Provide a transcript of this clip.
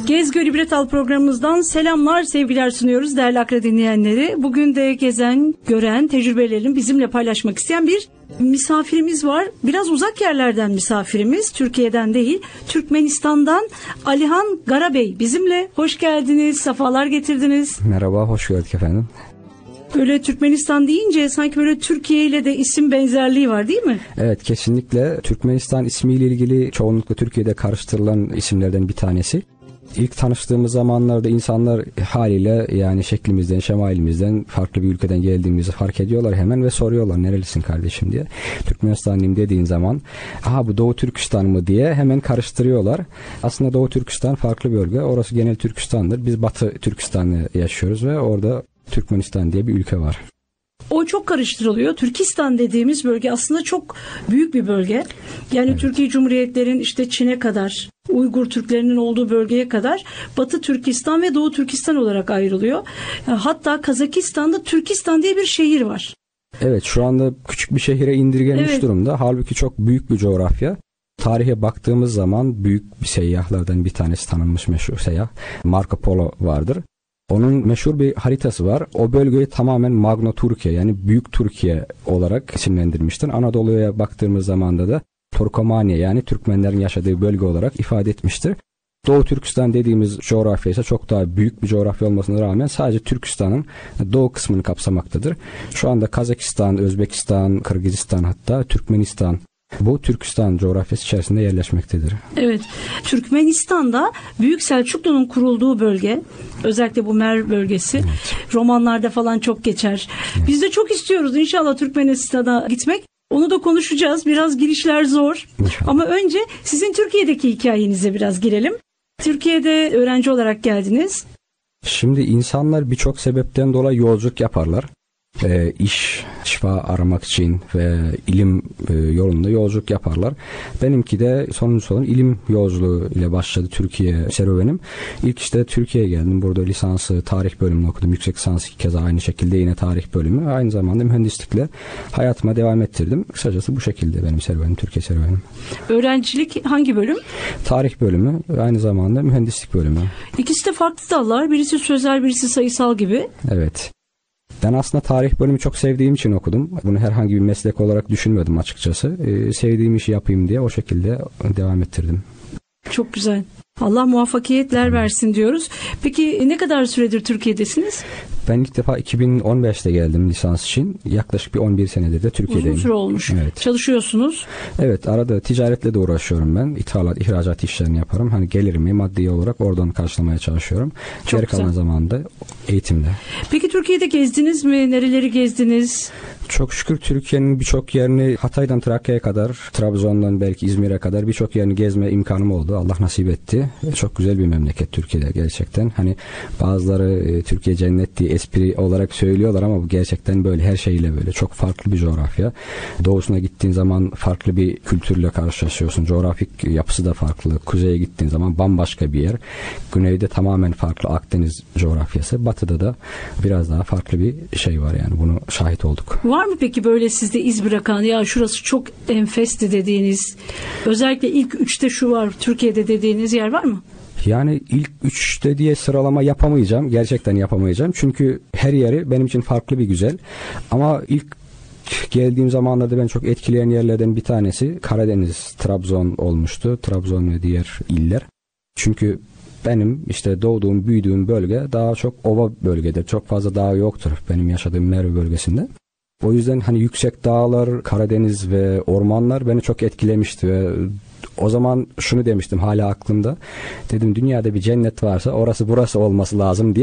Gez Gör İbret Al programımızdan selamlar, sevgiler sunuyoruz değerli Akra dinleyenleri. Bugün de gezen, gören, tecrübelerini bizimle paylaşmak isteyen bir misafirimiz var. Biraz uzak yerlerden misafirimiz, Türkiye'den değil, Türkmenistan'dan Alihan Garabey bizimle. Hoş geldiniz, sefalar getirdiniz. Merhaba, hoş gördük efendim. Böyle Türkmenistan deyince sanki böyle Türkiye ile de isim benzerliği var değil mi? Evet, kesinlikle. Türkmenistan ismiyle ilgili çoğunlukla Türkiye'de karıştırılan isimlerden bir tanesi. İlk tanıştığımız zamanlarda insanlar haliyle yani şeklimizden, şemalimizden farklı bir ülkeden geldiğimizi fark ediyorlar hemen ve soruyorlar nerelisin kardeşim diye. Türkmenistanlıyım dediğin zaman bu Doğu Türkistan mı diye hemen karıştırıyorlar. Aslında Doğu Türkistan farklı bölge. Orası genel Türkistan'dır. Biz Batı Türkistan'da yaşıyoruz ve orada Türkmenistan diye bir ülke var. O çok karıştırılıyor. Türkistan dediğimiz bölge aslında çok büyük bir bölge. Yani evet. Türkiye Cumhuriyetlerin işte Çin'e kadar, Uygur Türklerinin olduğu bölgeye kadar Batı Türkistan ve Doğu Türkistan olarak ayrılıyor. Hatta Kazakistan'da Türkistan diye bir şehir var. Evet, şu anda küçük bir şehire indirgenmiş durumda. Halbuki çok büyük bir coğrafya. Tarihe baktığımız zaman büyük bir seyyahlardan bir tanesi, tanınmış meşhur seyyah Marco Polo vardır. Onun meşhur bir haritası var. O bölgeyi tamamen Magna Türkiye yani Büyük Türkiye olarak isimlendirmiştir. Anadolu'ya baktığımız zaman da Turkomanya yani Türkmenlerin yaşadığı bölge olarak ifade etmiştir. Doğu Türkistan dediğimiz coğrafya ise çok daha büyük bir coğrafya olmasına rağmen sadece Türkistan'ın doğu kısmını kapsamaktadır. Şu anda Kazakistan, Özbekistan, Kırgızistan hatta Türkmenistan bu Türkistan coğrafyası içerisinde yerleşmektedir. Evet, Türkmenistan'da Büyük Selçuklu'nun kurulduğu bölge, özellikle bu Merv bölgesi, romanlarda falan çok geçer. Evet. Biz de çok istiyoruz inşallah Türkmenistan'a gitmek. Onu da konuşacağız. Biraz girişler zor. İnşallah. Ama önce sizin Türkiye'deki hikayenize biraz girelim. Türkiye'de öğrenci olarak geldiniz. Şimdi insanlar birçok sebepten dolayı yolculuk yaparlar. İş, şifa aramak için ve ilim yolunda yolculuk yaparlar. Benimki de sonuncusu olan ilim yolculuğu ile başladı Türkiye serüvenim. İlk işte Türkiye'ye geldim. Burada lisansı tarih bölümünü okudum. Yüksek lisans keza aynı şekilde yine tarih bölümü. Aynı zamanda mühendislikle hayatıma devam ettirdim. Kısacası bu şekilde benim serüvenim, Türkiye serüvenim. Öğrencilik hangi bölüm? Tarih bölümü, aynı zamanda mühendislik bölümü. İkisi de farklı dallar. Birisi sözel, birisi sayısal gibi. Evet. Ben aslında tarih bölümü çok sevdiğim için okudum. Bunu herhangi bir meslek olarak düşünmedim açıkçası. Sevdiğim işi yapayım diye o şekilde devam ettirdim. Çok güzel. Allah muvaffakiyetler versin diyoruz. Peki ne kadar süredir Türkiye'desiniz? Ben ilk defa 2015'te geldim lisans için. Yaklaşık bir 11 senedir de Türkiye'deyim. Uzun süre olmuş. Evet. Çalışıyorsunuz. Evet, arada ticaretle de uğraşıyorum ben. İthalat, ihracat işlerini yaparım. Hani gelirimi maddi olarak oradan karşılamaya çalışıyorum. Geri kalan zamanda eğitimde. Peki Türkiye'de gezdiniz mi? Nereleri gezdiniz? Çok şükür Türkiye'nin birçok yerini Hatay'dan Trakya'ya kadar, Trabzon'dan belki İzmir'e kadar birçok yerini gezme imkanım oldu. Allah nasip etti. Çok güzel bir memleket Türkiye'de gerçekten. Hani bazıları Türkiye cennet diye espri olarak söylüyorlar ama bu gerçekten böyle, her şeyle böyle. Çok farklı bir coğrafya. Doğusuna gittiğin zaman farklı bir kültürle karşılaşıyorsun. Coğrafik yapısı da farklı. Kuzeye gittiğin zaman bambaşka bir yer. Güneyde tamamen farklı Akdeniz coğrafyası. Batıda da biraz daha farklı bir şey var yani. Bunu şahit olduk. Var mı peki böyle sizde iz bırakan, ya şurası çok enfesti dediğiniz, özellikle ilk 3'te şu var Türkiye'de dediğiniz yer var mı? Yani ilk 3'te diye sıralama yapamayacağım. Gerçekten yapamayacağım. Çünkü her yeri benim için farklı bir güzel. Ama ilk geldiğim zamanlarda ben çok etkileyen yerlerden bir tanesi Karadeniz, Trabzon olmuştu. Trabzon ve diğer iller. Çünkü benim işte doğduğum, büyüdüğüm bölge daha çok ova bölgedir. Çok fazla dağ yoktur benim yaşadığım Merv bölgesinde. O yüzden hani yüksek dağlar, Karadeniz ve ormanlar beni çok etkilemişti ve o zaman şunu demiştim, hala aklımda. Dedim dünyada bir cennet varsa orası burası olması lazım diye.